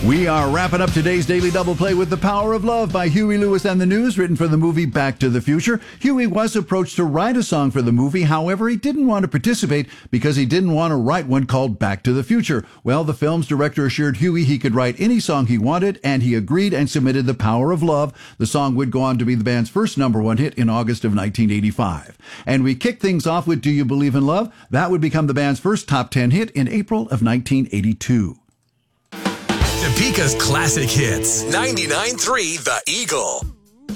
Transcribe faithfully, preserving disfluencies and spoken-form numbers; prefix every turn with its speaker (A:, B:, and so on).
A: We are wrapping up today's Daily Double Play with The Power of Love by Huey Lewis and the News, written for the movie Back to the Future. Huey was approached to write a song for the movie. However, he didn't want to participate because he didn't want to write one called Back to the Future. Well, the film's director assured Huey he could write any song he wanted, and he agreed and submitted The Power of Love. The song would go on to be the band's first number one hit in August of nineteen eighty-five. And we kick things off with Do You Believe in Love? That would become the band's first top ten hit in April of nineteen eighty-two.
B: Topeka's classic hits. ninety-nine point three The Eagle.